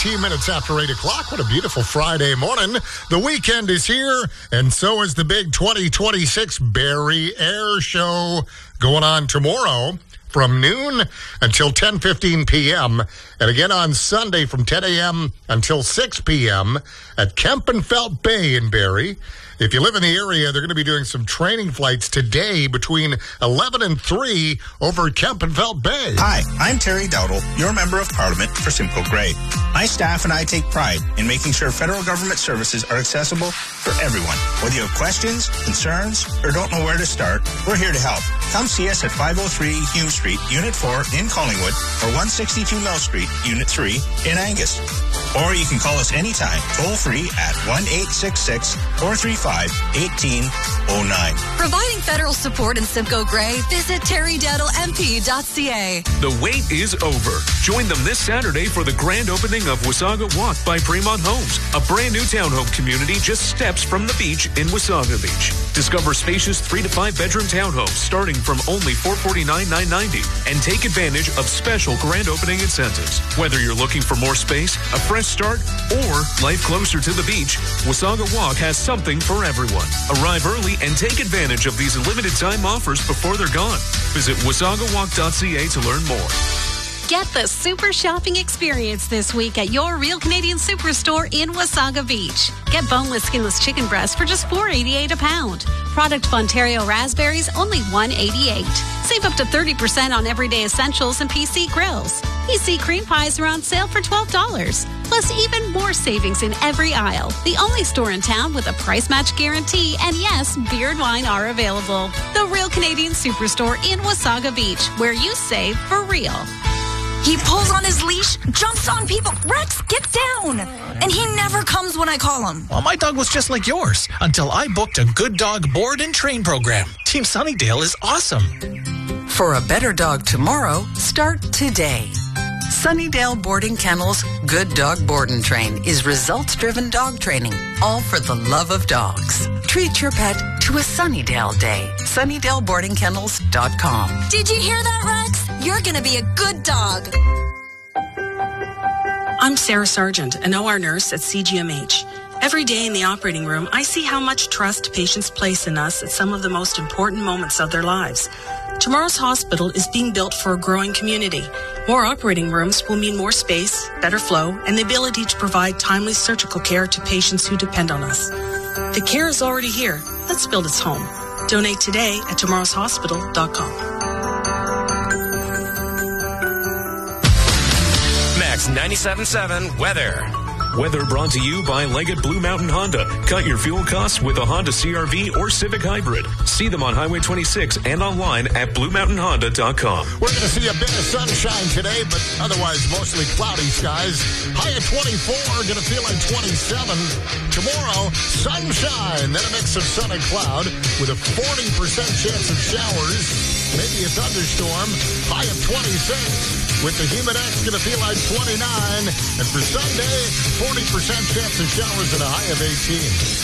18 minutes after 8 o'clock. What a beautiful Friday morning. The weekend is here, and so is the big 2026 Barrie Air Show going on tomorrow from noon until 10:15 p.m. and again on Sunday from 10 a.m. until 6 p.m. at Kempenfelt Bay in Barrie. If you live in the area, they're going to be doing some training flights today between 11 and 3 over at Kempenfelt Bay. Hi, I'm Terry Dowdle, your Member of Parliament for Simcoe Grey. My staff and I take pride in making sure federal government services are accessible for everyone. Whether you have questions, concerns, or don't know where to start, we're here to help. Come see us at 503 Hume Street, Unit 4 in Collingwood, or 162 Mill Street, Unit 3 in Angus. Or you can call us anytime, toll-free at 1-866-435-1809. Providing federal support in Simcoe Grey, visit terrydowdlemp.ca. The wait is over. Join them this Saturday for the grand opening of Wasaga Walk by Fremont Homes, a brand new townhome community just steps from the beach in Wasaga Beach. Discover spacious 3 to 5 bedroom townhomes starting from only $449,990 and take advantage of special grand opening incentives. Whether you're looking for more space, a fresh start, or life closer to the beach, Wasaga Walk has something for everyone. Arrive early and take advantage of these limited time offers before they're gone. Visit wasagawalk.ca to learn more. Get the super shopping experience this week at your Real Canadian Superstore in Wasaga Beach. Get boneless, skinless chicken breast for just $4.88 a pound. Product of Ontario raspberries, only $1.88. Save up to 30% on everyday essentials and PC grills. PC cream pies are on sale for $12. Plus even more savings in every aisle. The only store in town with a price match guarantee. And yes, beer and wine are available. The Real Canadian Superstore in Wasaga Beach, where you save for real. He pulls on his leash, jumps on people. Rex, get down! And he never comes when I call him. Well, my dog was just like yours until I booked a Good Dog Board and Train program. Team Sunnydale is awesome. For a better dog tomorrow, start today. Sunnydale Boarding Kennels Good Dog Board and Train is results-driven dog training, all for the love of dogs. Treat your pet to a Sunnydale day. SunnydaleBoardingKennels.com. Did you hear that, Rex? You're going to be a good dog. I'm Sarah Sargent, an OR nurse at CGMH. Every day in the operating room, I see how much trust patients place in us at some of the most important moments of their lives. Tomorrow's hospital is being built for a growing community. More operating rooms will mean more space, better flow, and the ability to provide timely surgical care to patients who depend on us. The care is already here. Let's build its home. Donate today at tomorrowshospital.com. Max 97.7 weather. Weather brought to you by Leggett Blue Mountain Honda. Cut your fuel costs with a Honda CR-V or Civic Hybrid. See them on Highway 26 and online at BlueMountainHonda.com. We're going to see a bit of sunshine today, but otherwise mostly cloudy skies. High at 24, going to feel like 27. Tomorrow, sunshine, then a mix of sun and cloud with a 40% chance of showers, maybe a thunderstorm. High of 26. With the Humidex, going to feel like 29. And for Sunday, 40% chance of showers and a high of 18.